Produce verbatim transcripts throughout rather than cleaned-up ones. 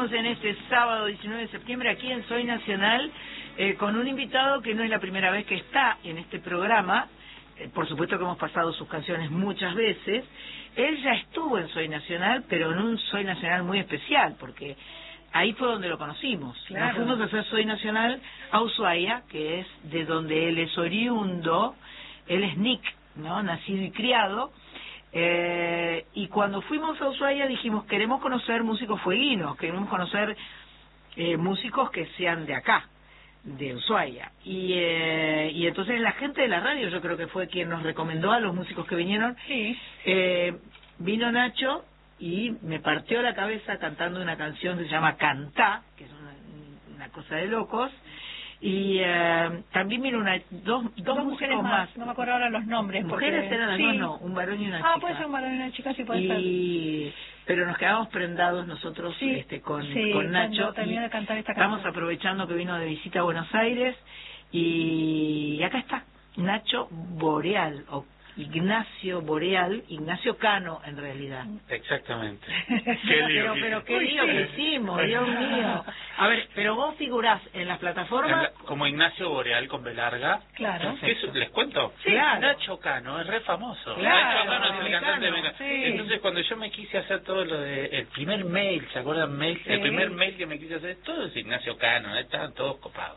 Estamos en este sábado diecinueve de septiembre aquí en Soy Nacional eh, con un invitado que no es la primera vez que está en este programa. Eh, por supuesto que hemos pasado sus canciones muchas veces. Él ya estuvo en Soy Nacional, pero en un Soy Nacional muy especial, porque ahí fue donde lo conocimos. Claro. Nos fuimos a hacer Soy Nacional a Ushuaia, que es de donde él es oriundo. Él es Nick, ¿no? Nacido y criado. Eh, y cuando fuimos a Ushuaia dijimos, queremos conocer músicos fueguinos, queremos conocer eh, músicos que sean de acá, de Ushuaia. Y, eh, y entonces la gente de la radio, yo creo que fue quien nos recomendó a los músicos que vinieron. Sí. Eh, vino Nacho y me partió la cabeza cantando una canción que se llama Cantá, que es una, una cosa de locos. Y eh, también vino una, dos, dos, dos mujeres más. más, no me acuerdo ahora los nombres. Mujeres porque... eran las sí. dos, no, un varón y una ah, chica. Ah, puede ser un varón y una chica, sí puede y... ser. Pero nos quedamos prendados nosotros sí, este, con, sí, con Nacho. Terminó de cantar esta estamos canción. aprovechando que vino de visita a Buenos Aires y, y acá está, Nacho Boreal, o Ignacio Boreal, Ignacio Cano en realidad. Exactamente. Qué lío. pero, pero qué lío que hicimos, Dios mío. A ver, pero vos figurás en las plataformas... En la, como Ignacio Boreal con B larga. Claro. Eso, ¿les cuento? Sí, claro. Nacho Cano es re famoso. Claro, Nacho Cano es el cantante de Cano, Mecano. sí. Entonces cuando yo me quise hacer todo lo de... El primer mail, ¿se acuerdan? Mail, sí. El primer mail que me quise hacer, todo es Ignacio Cano, estaban todos copados.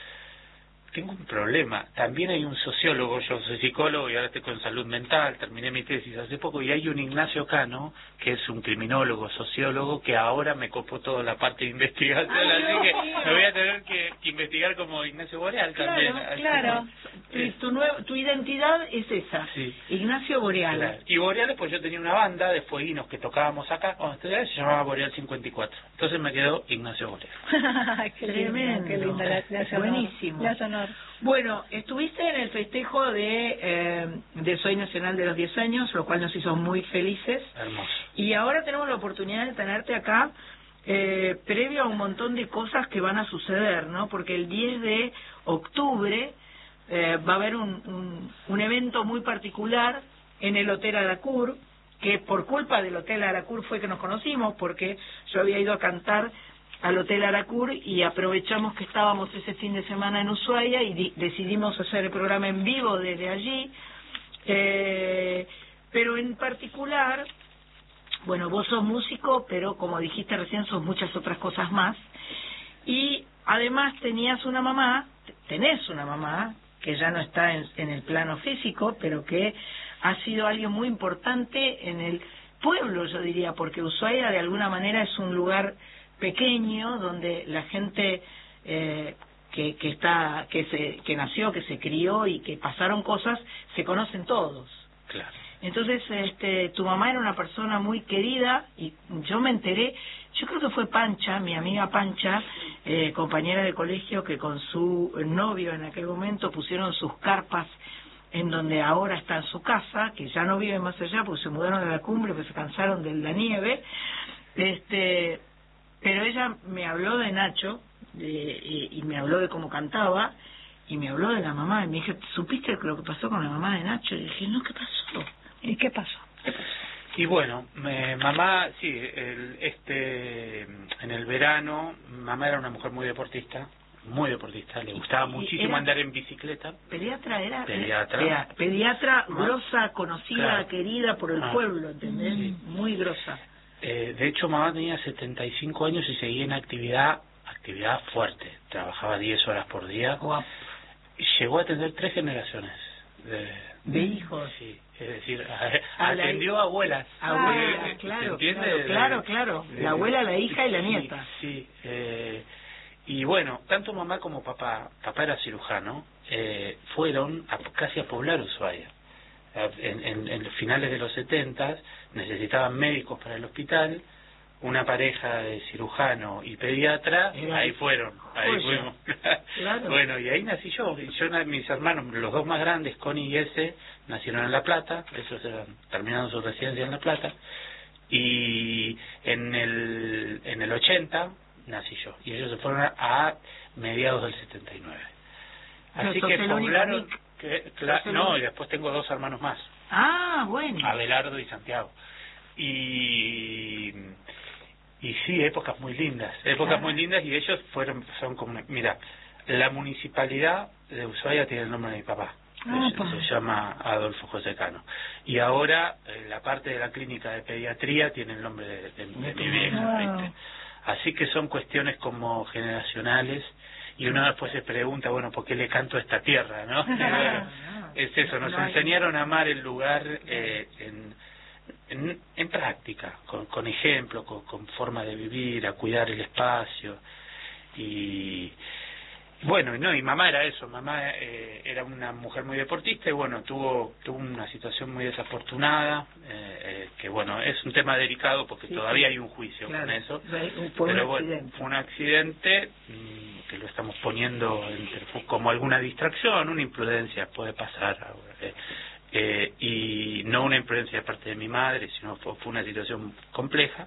Tengo un problema. También hay un sociólogo, yo soy psicólogo y ahora estoy con salud mental, terminé mi tesis hace poco, y hay un Ignacio Cano, que es un criminólogo, sociólogo, que ahora me copó toda la parte de investigación, Ay, así no, que sí. me voy a tener que, que investigar como Ignacio Boreal Claro, también. claro. Eh, Tu, nuevo, tu identidad es esa, sí. Ignacio Boreal. Claro. Y Boreal, pues yo tenía una banda de fueguinos que tocábamos acá, cuando estudiaba, se llamaba Boreal cincuenta y cuatro. Entonces me quedó Ignacio Boreal. Qué Tremendo. lindo, qué linda, le, le hace honor. Buenísimo. Le hace honor. Bueno, estuviste en el festejo de, eh, de Soy Nacional de los diez años, lo cual nos hizo muy felices. Hermoso. Y ahora tenemos la oportunidad de tenerte acá, eh, previo a un montón de cosas que van a suceder, ¿no? Porque el diez de octubre eh, va a haber un, un, un evento muy particular en el Hotel Aracur, que por culpa del Hotel Aracur fue que nos conocimos, porque yo había ido a cantar al Hotel Aracur y aprovechamos que estábamos ese fin de semana en Ushuaia y decidimos hacer el programa en vivo desde allí. Eh, pero en particular, bueno, vos sos músico, pero como dijiste recién, sos muchas otras cosas más. Y además tenías una mamá, tenés una mamá, que ya no está en, en el plano físico, pero que ha sido alguien muy importante en el pueblo, yo diría, porque Ushuaia de alguna manera es un lugar pequeño donde la gente eh, que, que está que se que nació, que se crió y que pasaron cosas, se conocen todos. Claro. Entonces, este, tu mamá era una persona muy querida y yo me enteré, yo creo que fue Pancha, mi amiga Pancha, eh, compañera de colegio, que con su novio en aquel momento pusieron sus carpas en donde ahora está en su casa, que ya no vive más allá porque se mudaron a la cumbre, porque se cansaron de la nieve. Este, pero ella me habló de Nacho de, y, y me habló de cómo cantaba y me habló de la mamá y me dije, ¿supiste lo que pasó con la mamá de Nacho? Y dije, no, ¿qué pasó? ¿Y qué pasó? ¿Qué pasó? Y bueno, me, mamá, sí, el, este, en el verano, mamá era una mujer muy deportista, muy deportista, le gustaba muchísimo era, andar en bicicleta. Pediatra era. Pediatra. Era, pediatra ¿no? Grosa, conocida, claro. querida por el ah. pueblo, ¿entendés? Sí. Muy grosa. Eh, de hecho, mamá tenía setenta y cinco años y seguía en actividad, actividad fuerte, trabajaba diez horas por día. Wow. Y llegó a atender tres generaciones de, de hijos. Sí, es decir, a, a atendió a abuelas. Abuelas, eh, claro, ¿se entiende? claro, claro, claro. De, la abuela, la hija y la sí, nieta. Sí, eh, y bueno, tanto mamá como papá, papá era cirujano, eh, fueron a, casi a poblar Ushuaia. En, en, en los finales de los setentas necesitaban médicos para el hospital, una pareja de cirujano y pediatra, era ahí fueron, ahí joya. fuimos. Claro. Bueno, y ahí nací yo. yo. Mis hermanos, los dos más grandes, Connie y ese, nacieron en La Plata, esos eran, terminaron su residencia en La Plata, y en el, en el ochenta nací yo, y ellos se fueron a, a mediados del setenta y nueve. Así que poblaron... Que, cla- no, y después tengo dos hermanos más. Ah, bueno. Abelardo y Santiago. Y Y sí, épocas muy lindas, épocas Claro. muy lindas, y ellos fueron, son como, mira, la municipalidad de Ushuaia tiene el nombre de mi papá. Ah, se, pa. se llama Adolfo José Cano. Y ahora eh, la parte de la clínica de pediatría tiene el nombre de, de- de mi vieja. Wow. ¿viste? Así que son cuestiones como generacionales, y uno después se pregunta, bueno, ¿por qué le canto a esta tierra? ¿no? Y bueno, es eso, nos No hay- enseñaron a amar el lugar eh, en, en, en práctica, con, con ejemplo, con, con forma de vivir, a cuidar el espacio. Y bueno, no, y mamá era eso, mamá eh, era una mujer muy deportista, y bueno, tuvo tuvo una situación muy desafortunada, eh, eh, que bueno, es un tema delicado porque Sí, todavía sí. hay un juicio Claro. con eso, Fue un pero bueno, accidente. fue un accidente mm, que lo estamos poniendo entre- como alguna distracción, una imprudencia, puede pasar ahora, eh, eh, y no una imprudencia de parte de mi madre, sino fue, fue una situación compleja.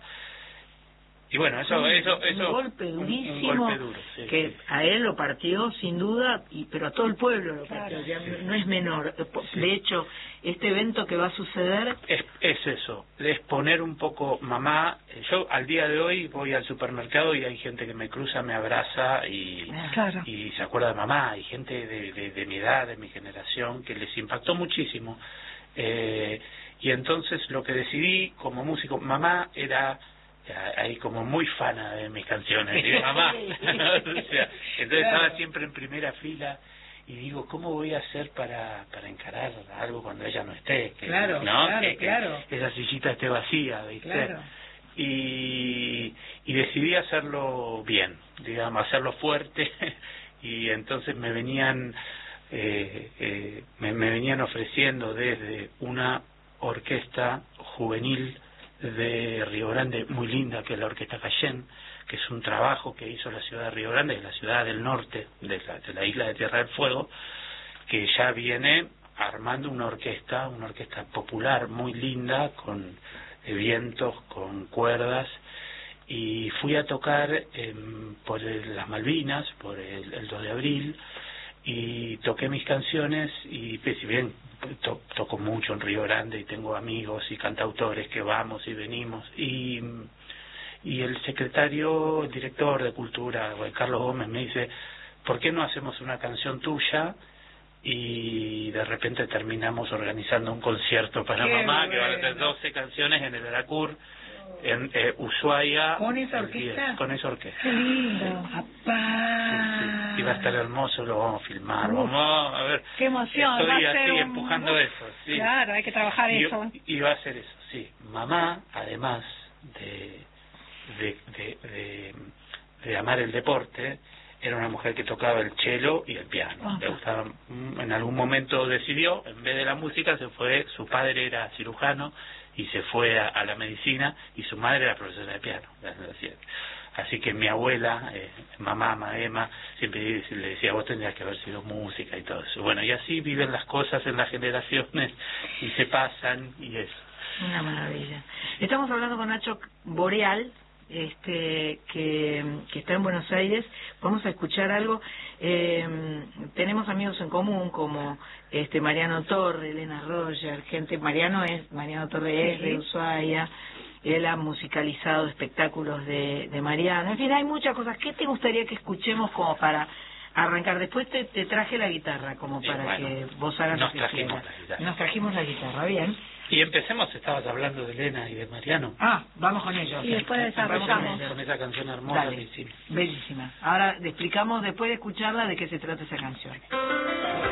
Y bueno, eso, Un- eso, eso, un golpe un- un durísimo golpe duro, sí, que sí. a él lo partió sin duda, y pero a todo el pueblo lo partió, Claro. ya Sí. no es menor. Sí. De hecho, este evento que va a suceder, Es, es eso, es poner un poco, mamá, eh, yo al día de hoy voy al supermercado y hay gente que me cruza, me abraza y, Claro. y se acuerda de mamá, hay gente de, de, de mi edad, de mi generación, que les impactó muchísimo. Eh, y entonces lo que decidí como músico, mamá era eh, ahí como muy fana de mis canciones, digo, mamá, o sea, entonces Claro. estaba siempre en primera fila. Y digo, ¿cómo voy a hacer para, para encarar algo cuando ella no esté? Que, Claro, ¿no? claro, que, que claro. esa sillita esté vacía, ¿viste? Claro. Y, y decidí hacerlo bien, digamos, hacerlo fuerte. Y entonces me venían eh, eh, me, me venían ofreciendo desde una orquesta juvenil de Río Grande muy linda, que es la Orquesta Cayén, que es un trabajo que hizo la ciudad de Río Grande, la ciudad del norte de la, de la isla de Tierra del Fuego, que ya viene armando una orquesta, una orquesta popular muy linda, con eh, vientos, con cuerdas, y fui a tocar eh, por el- las Malvinas, por el, el dos de abril, y toqué mis canciones, y pues, si bien to, toco mucho en Río Grande y tengo amigos y cantautores que vamos y venimos, y y el secretario, el director de Cultura, Juan Carlos Gómez, me dice, ¿por qué no hacemos una canción tuya? Y de repente terminamos organizando un concierto para Qué mamá, que van a ser bueno. doce canciones en el Veracruz, en eh, Ushuaia. ¿Con esa el orquesta? diez, con esa orquesta. Qué lindo. ¡Apá! Sí, sí. Y va a estar hermoso, lo vamos a filmar, Uf, vamos a ver. qué emoción, Estoy va a ser así un- empujando eso, sí. Claro, hay que trabajar y, eso. y va a ser eso, sí. Mamá, además de, de, de, de, de amar el deporte, era una mujer que tocaba el cello y el piano. Ah. Le gustaba, en algún momento decidió, en vez de la música, se fue, su padre era cirujano y se fue a, a la medicina, y su madre era profesora de piano. Así que mi abuela, eh, mamá, Maema, siempre le decía, vos tendrías que haber sido música y todo eso. Bueno, y así viven las cosas en las generaciones y se pasan, y eso. Una maravilla. Estamos hablando con Nacho Boreal, este, que, que está en Buenos Aires. Vamos a escuchar algo. Eh, tenemos amigos en común como este Mariano Torre, Elena Roger, gente. Mariano es Mariano Torre es de Ushuaia. Él ha musicalizado espectáculos de, de Mariano. En fin, hay muchas cosas. ¿Qué te gustaría que escuchemos como para arrancar? Después te, te traje la guitarra como Y para bueno, que vos hagas nos lo que trajimos quieras. la guitarra. Nos trajimos la guitarra, bien. Y empecemos, estabas hablando de Elena y de Mariano. Ah, vamos con ellos. Y después Vamos con desarrollamos. ellos. Con esa canción hermosa Dale. que hicimos. Bellísima. Ahora le explicamos, después de escucharla, de qué se trata esa canción.